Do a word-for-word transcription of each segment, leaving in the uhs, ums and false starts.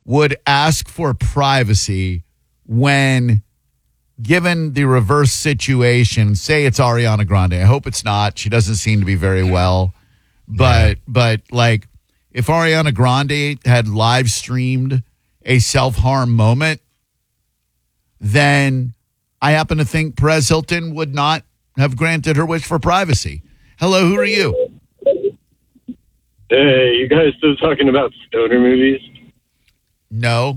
would ask for privacy when given the reverse situation? Say it's Ariana Grande. I hope it's not. She doesn't seem to be very well. But, yeah. but like, if Ariana Grande had live streamed a self-harm moment, then I happen to think Perez Hilton would not have granted her wish for privacy. Hello, who are you? Hey, you guys still talking about stoner movies? No.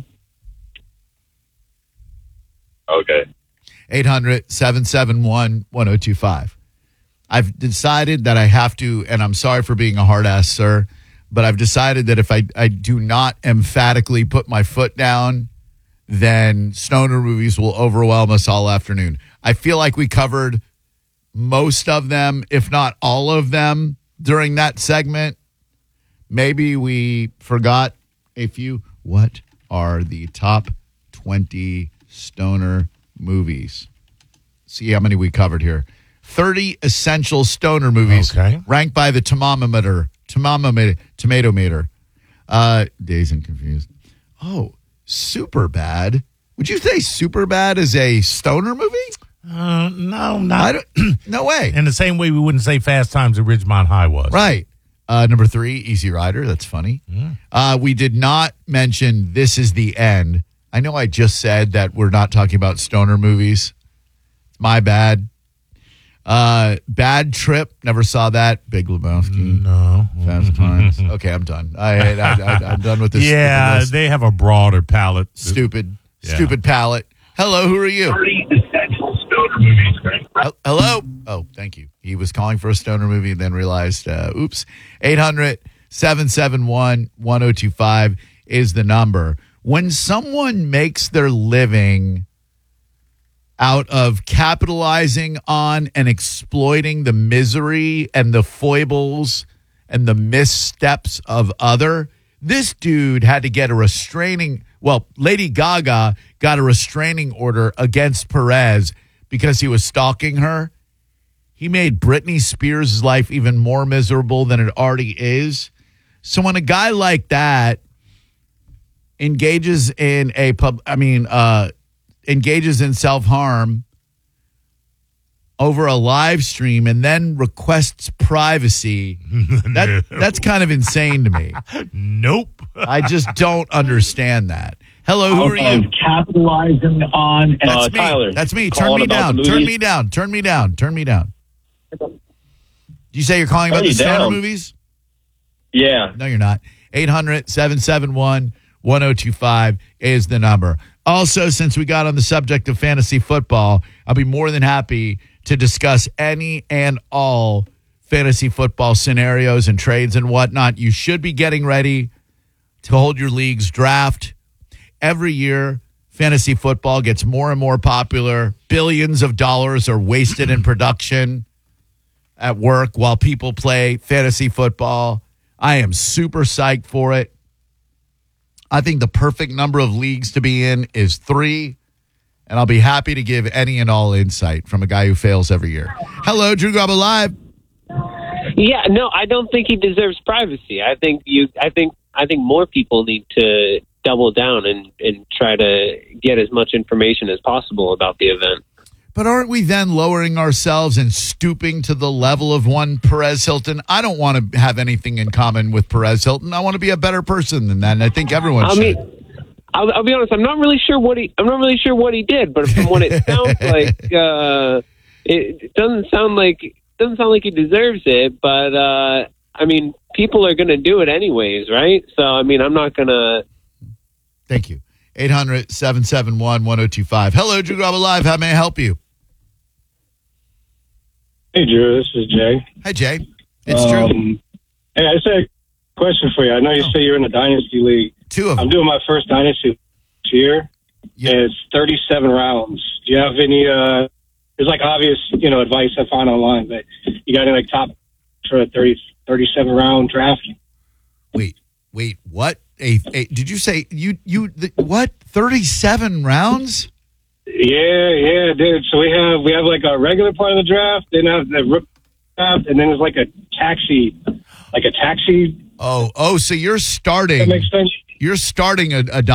Okay. eight hundred, seven seven one, one oh two five. I've decided that I have to, and I'm sorry for being a hard ass, sir, but I've decided that if I, I do not emphatically put my foot down, then stoner movies will overwhelm us all afternoon. I feel like we covered most of them, if not all of them, during that segment. Maybe we forgot a few. What are the top twenty stoner movies? See how many we covered here. thirty essential stoner movies, okay, ranked by the Tomamometer. Tomamometer. Tomato meter. Uh, Dazed and Confused. Oh, Superbad. Would you say Superbad is a stoner movie? Uh, no, not. No way. In the same way we wouldn't say Fast Times at Ridgemont High was. Right. Uh, number three, Easy Rider. That's funny. Yeah. Uh, we did not mention This Is the End. I know I just said that we're not talking about stoner movies. My bad. Uh, Bad Trip. Never saw that. Big Lebowski. No. Fast Times. Okay, I'm done. I, I, I, I'm done with this. Yeah, with they have a broader palette. Stupid. Yeah. Stupid palette. Hello, who are you? thirty essential stoner movies. Uh, hello? Oh, thank you. He was calling for a stoner movie and then realized, uh, oops. eight hundred, seven seven one, one oh two five is the number. When someone makes their living out of capitalizing on and exploiting the misery and the foibles and the missteps of other, this dude had to get a restraining, well, Lady Gaga got a restraining order against Perez because he was stalking her. He made Britney Spears' life even more miserable than it already is. So when a guy like that engages in a pub, I mean, uh, engages in self-harm over a live stream and then requests privacy, that No. that's kind of insane to me. Nope. I just don't understand that. Hello, who are you? Capitalizing on That's uh, me. Tyler. That's me. Turn calling me about down. the Turn movies. me down. Turn me down. Turn me down. Do you say you're calling about Turn the you stoner down. movies? Yeah. No, you're not. eight hundred, seven seven one, one oh two five is the number. Also, since we got on the subject of fantasy football, I'll be more than happy to discuss any and all fantasy football scenarios and trades and whatnot. You should be getting ready to hold your league's draft. Every year, fantasy football gets more and more popular. Billions of dollars are wasted in production at work while people play fantasy football. I am super psyched for it. I think the perfect number of leagues to be in is three, and I'll be happy to give any and all insight from a guy who fails every year. Hello, Drew Garabo Live. Yeah, no, I don't think he deserves privacy. I think you. I think. I think more people need to double down and, and try to get as much information as possible about the event. But aren't we then lowering ourselves and stooping to the level of one Perez Hilton? I don't want to have anything in common with Perez Hilton. I want to be a better person than that, and I think everyone I should. mean, I'll, I'll be honest. I'm not really sure what he. I'm not really sure what he did, but from what it sounds like, uh, it doesn't sound like doesn't sound like he deserves it. But uh, I mean, people are going to do it anyways, right? So I mean, I'm not going to. Thank you. eight hundred, seven seven one, one oh two five. Hello, Drew Garabo Live. How may I help you? Hey, Drew. This is Jay. Hi, Jay. It's um, Drew. Hey, I just had a question for you. I know you Oh. say you're in a dynasty league. Two of I'm them. doing my first dynasty this year. Yeah. And it's thirty-seven rounds. Do you have any, uh, there's like obvious, you know, advice I find online, but you got any like top for a thirty, thirty-seven round draft? Wait, wait, what? A, a did you say you you the, what? thirty-seven rounds? Yeah, yeah, dude. So we have, we have like a regular part of the draft, then have the rookie draft, and then there's like a taxi, like a taxi. Oh, oh, so you're That starting makes sense. you're starting a, a